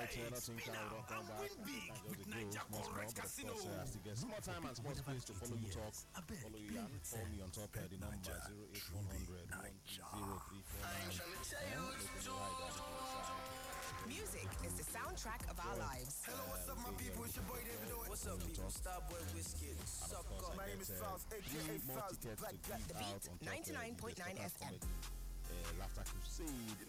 nothing can rock on back. With Naija Correct Casino. But of course, I still get some more time and small space to follow you talk. Follow you and call me on top of the number 08100 Music is the soundtrack of our lives. Hello, what's up, my people? It's your boy David Owen. What's up, people? Starboy Whiskey. Suck up. My name is Faust, aka Faust. The Beat 99.9 FM. Laughter Crusade.